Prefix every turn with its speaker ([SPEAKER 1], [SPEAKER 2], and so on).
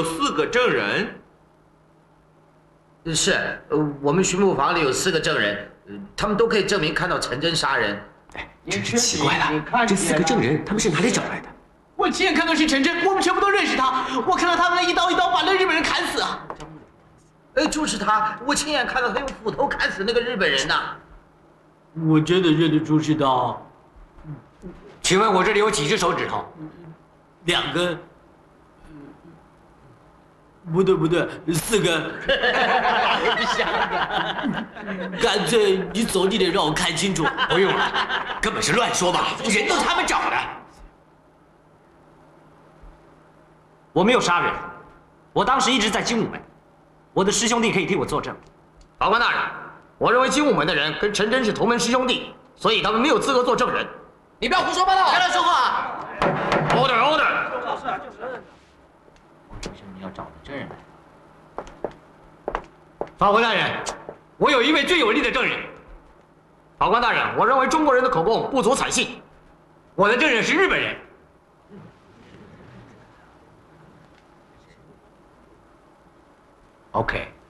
[SPEAKER 1] 有4个证人。
[SPEAKER 2] 是，我们巡捕房里有4个证人，他们都可以证明看到陈真杀人。
[SPEAKER 3] 哎，真是奇怪了，这4个证人他们是哪里找来的？
[SPEAKER 4] 我亲眼看到是陈真，我们全部都认识他。我看到他们一刀一刀把那日本人砍死啊！
[SPEAKER 2] 就是他，我亲眼看到他用斧头砍死那个日本人呐。
[SPEAKER 4] 我真的认得出是他。
[SPEAKER 3] 请问我这里有几只手指头
[SPEAKER 4] ？2根。不对，4根。干脆你走你得让我看清楚。
[SPEAKER 3] 不用了，根本是乱说吧，人都是他们找的。我没有杀人，我当时一直在精武门，我的师兄弟可以替我作证。法官大人，我认为精武门的人跟陈真是同门师兄弟，所以他们没有资格做证人。
[SPEAKER 4] 你不要胡说八道！别乱说话
[SPEAKER 3] ！Order！
[SPEAKER 4] 是啊，就是。这是你要找的证人。
[SPEAKER 3] 法官大人，我有一位最有力的证人。法官大人，我认为中国人的口供不足采信，我的证人是日本人。OK。